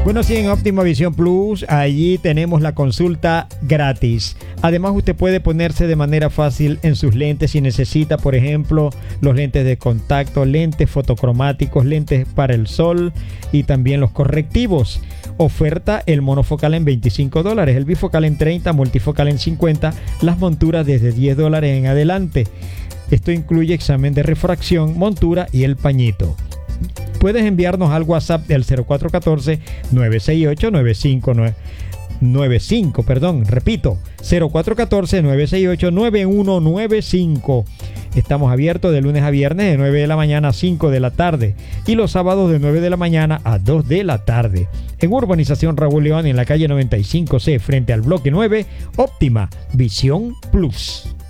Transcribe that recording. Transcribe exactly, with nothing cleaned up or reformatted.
Bueno, sí, en Óptima Visión Plus, allí tenemos la consulta gratis. Además, usted puede ponerse de manera fácil en sus lentes si necesita, por ejemplo, los lentes de contacto, lentes fotocromáticos, lentes para el sol y también los correctivos. Oferta el monofocal en veinticinco dólares, el bifocal en treinta, multifocal en cincuenta, las monturas desde diez dólares en adelante. Esto incluye examen de refracción, montura y el pañito. Puedes enviarnos al WhatsApp del cero cuatro uno cuatro, nueve seis ocho, nueve cinco nueve cinco, perdón, repito, cero cuatro uno cuatro, nueve seis ocho, nueve uno nueve cinco. Estamos abiertos de lunes a viernes de nueve de la mañana a cinco de la tarde y los sábados de nueve de la mañana a dos de la tarde. En Urbanización Raúl León, en la calle noventa y cinco C, frente al bloque nueve, Óptima Visión Plus.